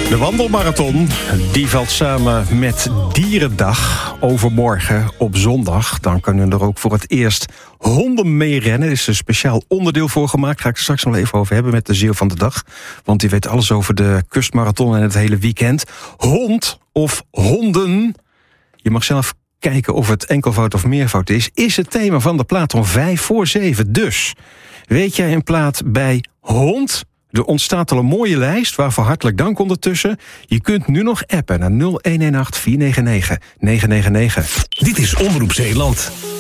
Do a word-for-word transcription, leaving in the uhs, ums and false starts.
De wandelmarathon, die valt samen met Dierendag overmorgen op zondag. Dan kunnen er ook voor het eerst honden mee rennen. Er is een speciaal onderdeel voor gemaakt. Ga ik er straks nog even over hebben met de ziel van de dag. Want die weet alles over de kustmarathon en het hele weekend. Hond of honden, je mag zelf kijken of het enkelvoud of meervoud is, is het thema van de plaat om vijf voor zeven. Dus, weet jij een plaat bij hond? Er ontstaat al een mooie lijst, waarvoor hartelijk dank ondertussen. Je kunt nu nog appen naar nul een een acht vier negen negen negen negen negen. Dit is Omroep Zeeland.